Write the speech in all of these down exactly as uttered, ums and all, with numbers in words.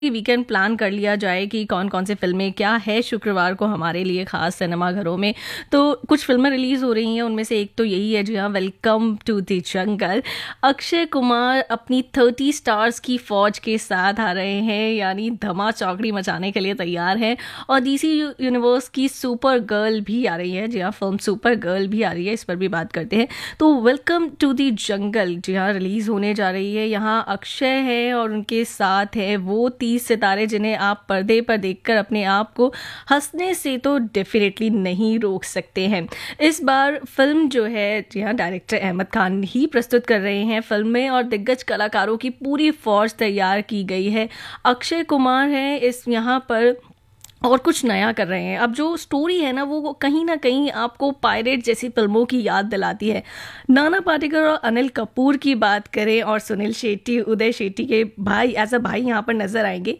Weekend plan कर लिया जाए कि कौन कौन से फिल्में क्या है शुक्रवार को हमारे लिए खास सिनेमा घरों में। तो कुछ फिल्में रिलीज हो रही हैं, उनमें से एक तो यही है जी हाँ, welcome to the jungle. Akshay Kumar अपनी थर्टी स्टार्स की फौज के साथ आ रहे हैं, यानी धमा चौकड़ी मचाने के लिए तैयार है। और डीसी यूनिवर्स की सुपर गर्ल भी आ रही है, जी हाँ, फिल्म सुपर गर्ल भी आ रही है, इस पर भी बात करते हैं। तो वेलकम टू द जंगल जी हाँ रिलीज होने जा रही है। यहाँ अक्षय है और उनके साथ है वो तीस सितारे जिन्हें आप पर्दे पर देखकर अपने आप को हंसने से तो डेफिनेटली नहीं रोक सकते हैं। इस बार फिल्म जो है जी हाँ डायरेक्टर अहमद खान ही प्रस्तुत कर रहे हैं फिल्म में, और दिग्गज कलाकारों की पूरी फौज तैयार की गई है। अक्षय कुमार है इस यहाँ पर और कुछ नया कर रहे हैं। अब जो स्टोरी है ना वो कहीं ना कहीं आपको पायरेट जैसी फिल्मों की याद दिलाती है। नाना पाटेकर और अनिल कपूर की बात करें और सुनील शेट्टी, उदय शेट्टी के भाई एज अ भाई यहाँ पर नजर आएंगे।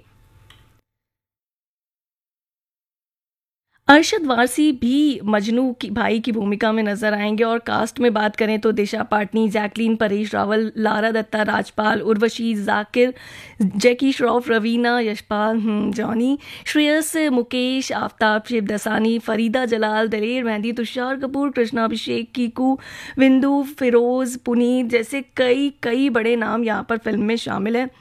अरशद वारसी भी मजनू की भाई की भूमिका में नजर आएंगे। और कास्ट में बात करें तो दिशा पाटनी, जैकलीन, परेश रावल, लारा दत्ता, राजपाल, उर्वशी, जाकिर, जैकी श्रॉफ, रवीना, यशपाल, हम्म, जॉनी, श्रेयस, मुकेश, आफ्ताब, शिवदसानी, फरीदा जलाल, दलेर मेहंदी, तुषार कपूर, कृष्णा अभिषेक, कीकू, विंदु, फिरोज, पुनीत जैसे कई कई बड़े नाम यहाँ पर फिल्म में शामिल है।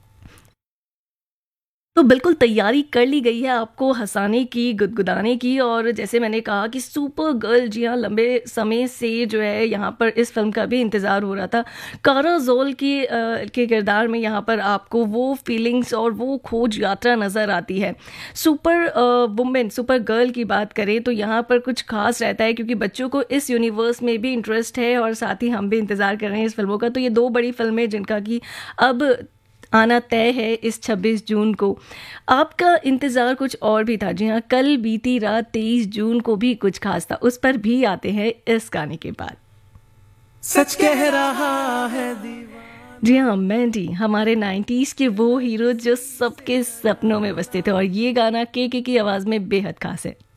तो बिल्कुल तैयारी कर ली गई है आपको हँसाने की, गुदगुदाने की। और जैसे मैंने कहा कि सुपर गर्ल, जी हाँ, लंबे समय से जो है यहाँ पर इस फिल्म का भी इंतज़ार हो रहा था। कारा जोल की अ, के किरदार में यहाँ पर आपको वो फीलिंग्स और वो खोज यात्रा नज़र आती है। सुपर वुमेन, सुपर गर्ल की बात करें तो यहाँ पर कुछ खास रहता है, क्योंकि बच्चों को इस यूनिवर्स में भी इंटरेस्ट है और साथ ही हम भी इंतज़ार कर रहे हैं इस फिल्मों का। तो ये दो बड़ी फिल्में जिनका कि अब आना तय है इस छब्बीस जून को। आपका इंतज़ार कुछ और भी था, जी हाँ, कल बीती रात तेईस जून को भी कुछ खास था, उस पर भी आते हैं इस गाने के बाद। सच कह रहा है दीवाना। जी हाँ, मैंडी, हमारे नाइन्टीज़ के वो हीरो जो सबके सपनों में बसते थे, और ये गाना के के की आवाज़ में बेहद खास है।